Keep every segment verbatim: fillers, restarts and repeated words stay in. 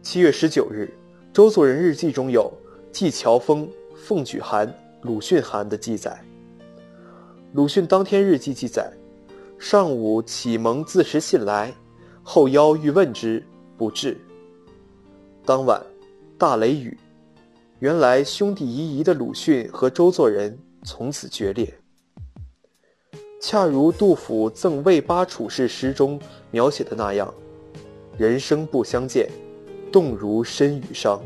七月十九日，周作人日记中有季乔峰、奉举函、鲁迅函的记载。鲁迅当天日记记载，上午启蒙自持信来，后邀欲问之，不至。当晚大雷雨，原来兄弟谊谊的鲁迅和周作人从此决裂。恰如杜甫赠魏八处士诗中描写的那样，人生不相见，动如身与伤。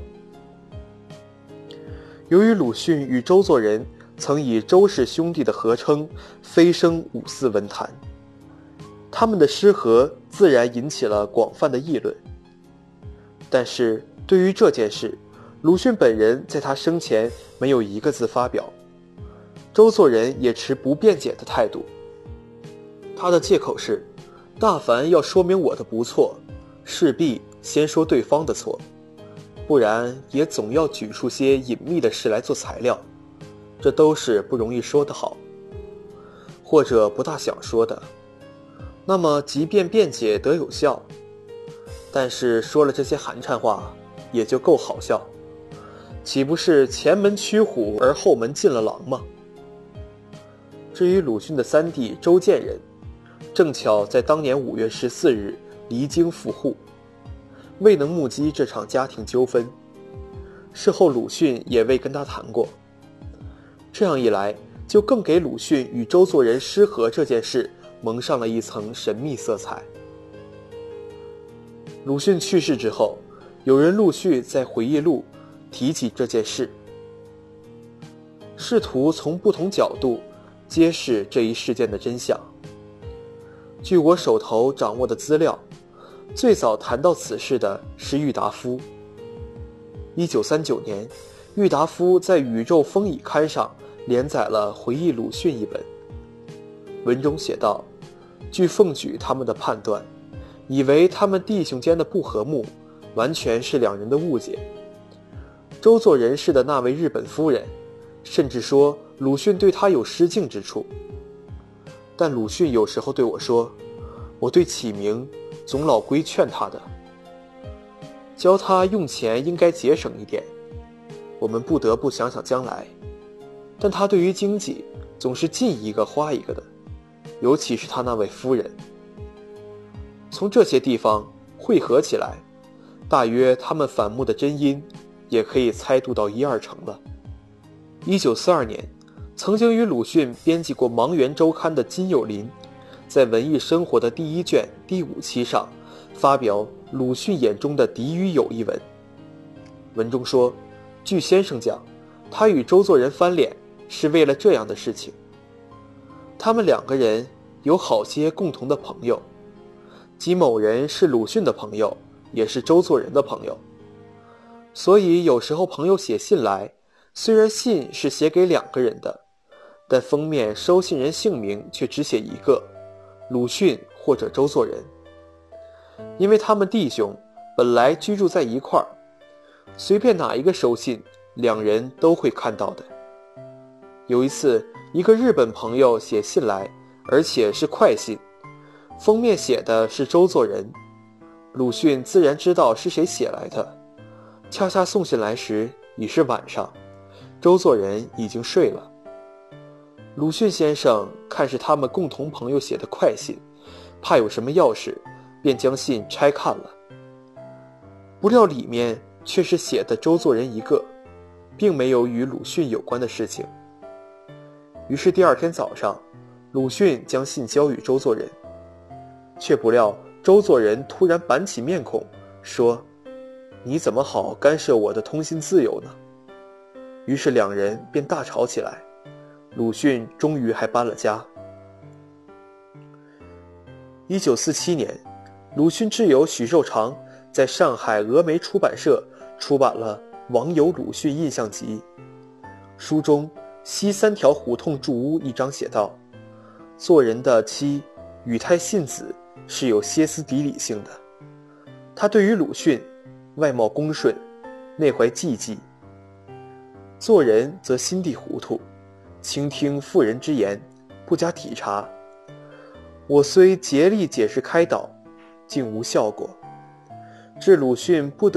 由于鲁迅与周作人曾以周氏兄弟的合称飞升五四文坛，他们的诗和自然引起了广泛的议论。但是对于这件事，鲁迅本人在他生前没有一个字发表，周作人也持不辩解的态度。他的借口是，大凡要说明我的不错，势必先说对方的错，不然也总要举出些隐秘的事来做材料，这都是不容易说得好，或者不大想说的。那么即便辩解得有效，但是说了这些寒碜话也就够好笑，岂不是前门驱虎而后门进了狼吗？至于鲁迅的三弟周建人，正巧在当年五月十四日离京赴沪，未能目击这场家庭纠纷。事后鲁迅也未跟他谈过，这样一来就更给鲁迅与周作人失和这件事蒙上了一层神秘色彩。鲁迅去世之后，有人陆续在回忆录提起这件事，试图从不同角度揭示这一事件的真相。据我手头掌握的资料，最早谈到此事的是郁达夫。一九三九年，郁达夫在《宇宙风蚁》刊上连载了回忆鲁迅一本，文中写道，据奉举他们的判断，以为他们弟兄间的不和睦完全是两人的误解。周作人氏的那位日本夫人甚至说鲁迅对他有失敬之处，但鲁迅有时候对我说，我对起名总老规劝他的，教他用钱应该节省一点，我们不得不想想将来。但他对于经济总是进一个花一个的，尤其是他那位夫人。从这些地方汇合起来，大约他们反目的真因也可以猜度到一二成了。一九四二年，曾经与鲁迅编辑过《芒园周刊》的金有霖，在《文艺生活》的第一卷第五期上发表鲁迅眼中的敌与友一文。文中说，据先生讲，他与周作人翻脸是为了这样的事情。他们两个人有好些共同的朋友，即某人是鲁迅的朋友，也是周作人的朋友。所以有时候朋友写信来，虽然信是写给两个人的，但封面收信人姓名却只写一个，鲁迅或者周作人。因为他们弟兄本来居住在一块儿，随便哪一个收信，两人都会看到的。有一次，一个日本朋友写信来，而且是快信，封面写的是周作人，鲁迅自然知道是谁写来的。恰恰送信来时已是晚上，周作人已经睡了。鲁迅先生看是他们共同朋友写的快信，怕有什么要事，便将信拆看了，不料里面却是写的周作人一个，并没有与鲁迅有关的事情。于是第二天早上，鲁迅将信交与周作人，却不料周作人突然板起面孔说，你怎么好干涉我的通信自由呢？于是两人便大吵起来，鲁迅终于还搬了家。一九四七年，鲁迅挚友许寿裳在上海峨眉出版社出版了《网友鲁迅印象集》，书中西三条胡同住屋一章写道，做人的妻语态信子是有歇斯底里性的，他对于鲁迅外貌恭顺，内怀忌忌，做人则心地糊涂，倾听妇人之言，不加体察。我虽竭力解释开导，竟无效果，致鲁迅不得